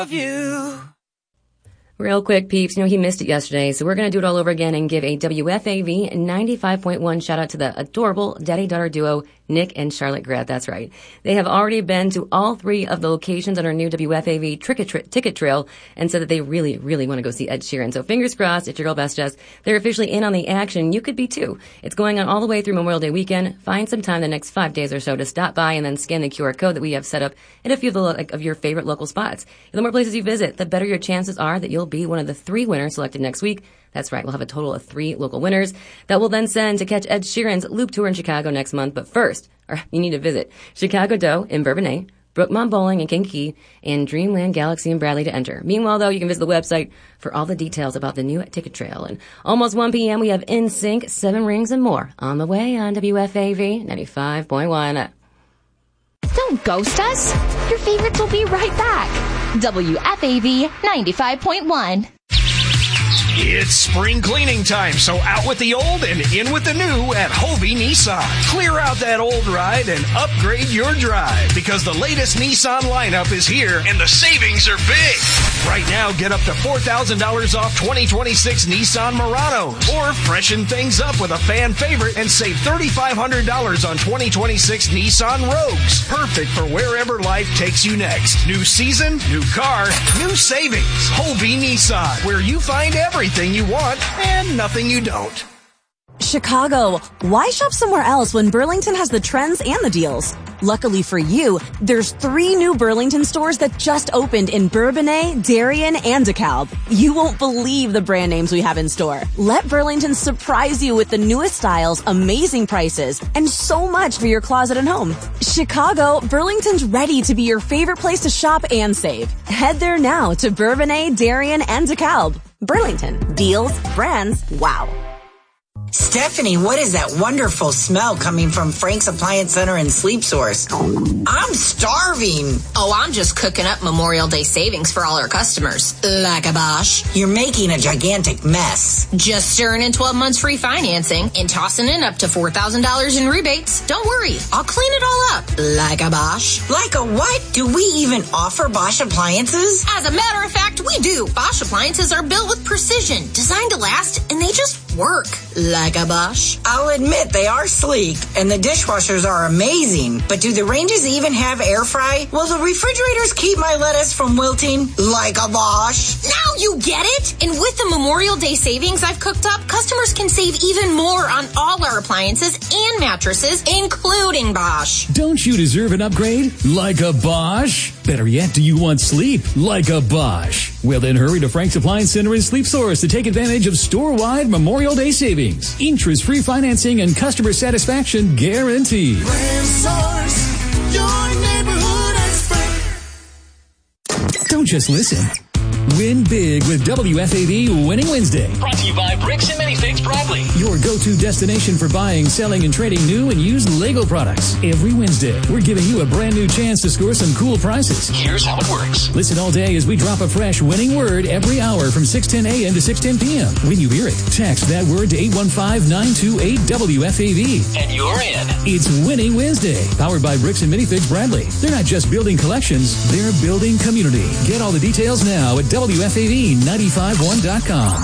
Love you. Real quick, peeps, he missed it yesterday, so we're going to do it all over again and give a WFAV 95.1 shout out to the adorable daddy-daughter duo, Nick and Charlotte Graff. That's right. They have already been to all 3 of the locations on our new WFAV ticket trail and said that they really, really want to go see Ed Sheeran. So fingers crossed, it's your girl Best Jess. They're officially in on the action. You could be too. It's going on all the way through Memorial Day weekend. Find some time the next 5 days or so to stop by and then scan the QR code that we have set up in a few of your favorite local spots. The more places you visit, the better your chances are that you'll be one of the 3 winners selected next week. That's right, we'll have a total of 3 local winners that will then send to catch Ed Sheeran's Loop Tour in Chicago next month. But first, you need to visit Chicago Doe in Bourbonnais, Brookmont Bowling in Kankakee, and Dreamland Galaxy in Bradley to enter. Meanwhile, though, you can visit the website for all the details about the new ticket trail. And almost 1 p.m., we have NSYNC, 7 Rings, and more on the way on WFAV 95.1. Don't ghost us. Your favorites will be right back. WFAV 95.1. It's spring cleaning time, so out with the old and in with the new at Hovey Nissan. Clear out that old ride and upgrade your drive because the latest Nissan lineup is here and the savings are big. Right now, get up to $4,000 off 2026 Nissan Muranos or freshen things up with a fan favorite and save $3,500 on 2026 Nissan Rogues. Perfect for wherever life takes you next. New season, new car, new savings. Hovey Nissan, where you find everything you want and nothing you don't. Chicago, why shop somewhere else when Burlington has the trends and the deals? Luckily for you, there's 3 new Burlington stores that just opened in Bourbonnais, Darien, and DeKalb. You won't believe the brand names we have in store. Let Burlington surprise you with the newest styles, amazing prices, and so much for your closet and home. Chicago, Burlington's ready to be your favorite place to shop and save. Head there now to Bourbonnais, Darien, and DeKalb. Burlington. Deals, brands, wow. Stephanie, what is that wonderful smell coming from Frank's Appliance Center and Sleep Source? I'm starving. Oh, I'm just cooking up Memorial Day savings for all our customers. Like a Bosch, you're making a gigantic mess. Just stirring in 12 months free financing and tossing in up to $4,000 in rebates. Don't worry, I'll clean it all up. Like a Bosch? Like a what? Do we even offer Bosch appliances? As a matter of fact, we do. Bosch appliances are built with precision, designed to last, and they just work. Like a Bosch? I'll admit they are sleek, and the dishwashers are amazing. But do the ranges even have air fry? Will the refrigerators keep my lettuce from wilting? Like a Bosch? Now you get it! And with the Memorial Day savings I've cooked up, customers can save even more on all our appliances and mattresses, including Bosch. Don't you deserve an upgrade? Like a Bosch? Better yet, do you want sleep? Like a Bosch? Well, then hurry to Frank's Appliance Center and Sleep Source to take advantage of store-wide Memorial Day savings. Interest-free financing and customer satisfaction guaranteed. Brand Source, your neighborhood expert. Don't just listen. Win big with WFAV Winning Wednesday. Brought to you by Bricks and Minifigs Bradley. Your go-to destination for buying, selling, and trading new and used Lego products. Every Wednesday, we're giving you a brand new chance to score some cool prizes. Here's how it works. Listen all day as we drop a fresh winning word every hour from 6:10 a.m. to 6:10 p.m. When you hear it, text that word to 815-928-WFAV. And you're in. It's Winning Wednesday, powered by Bricks and Minifigs Bradley. They're not just building collections, they're building community. Get all the details now at WFAV951.com.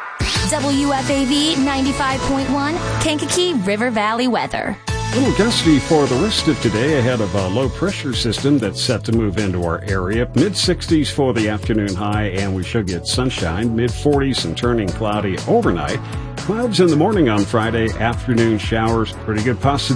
WFAV 95.1, Kankakee River Valley weather. A little gusty for the rest of today ahead of a low-pressure system that's set to move into our area. Mid-60s for the afternoon high, and we should get sunshine. Mid-40s and turning cloudy overnight. Clouds in the morning on Friday, afternoon showers. Pretty good possibility